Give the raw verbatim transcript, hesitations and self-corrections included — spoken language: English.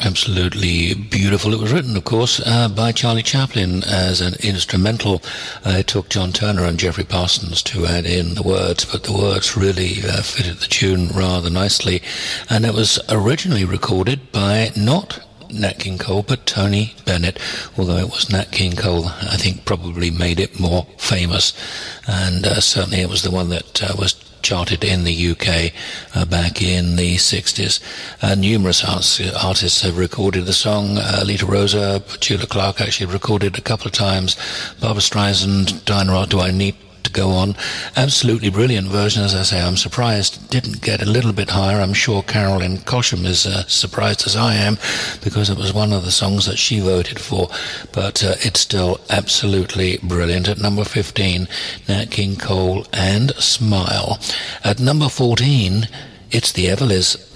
absolutely beautiful. It was written, of course, uh, by Charlie Chaplin as an instrumental. Uh, it took John Turner and Jeffrey Parsons to add in the words, but the words really uh, fitted the tune rather nicely. And it was originally recorded by not Nat King Cole, but Tony Bennett, although it was Nat King Cole, I think, probably made it more famous. And uh, certainly it was the one that uh, was charted in the U K uh, back in the sixties. Uh, numerous arts, artists have recorded the song. Uh, Lita Rosa, Petula Clark actually recorded a couple of times. Barbra Streisand, Diana Ross, Do I Need to Go On? Absolutely brilliant version, as I say. I'm surprised it didn't get a little bit higher. I'm sure Carolyn Cosham is uh, surprised as I am, because it was one of the songs that she voted for, but uh, it's still absolutely brilliant. At number fifteen, Nat King Cole and Smile. At number fourteen, it's the Everlys